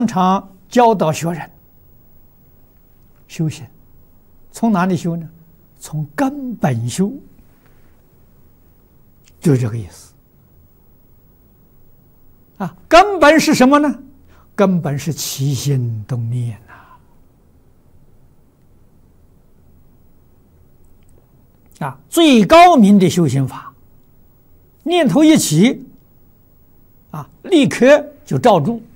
常教导学人修行，从哪里修呢？从根本修，就这个意思。根本是什么呢？根本是起心动念最高明的修行法，念头一起，立刻就罩住。